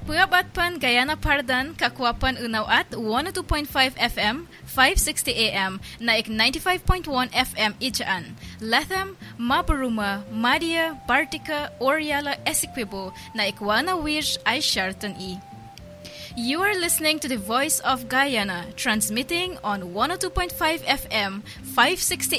Puyabatpan Gayana Pardan Kakwapan Unaw at 102.5 FM 560 AM naik 95.1 FM Ijaan Latham Mabaruma Madia Bartica Oriala Essequibo naik 1 ay Sharton E. You are listening to the Voice of Guyana, transmitting on 102.5 FM 560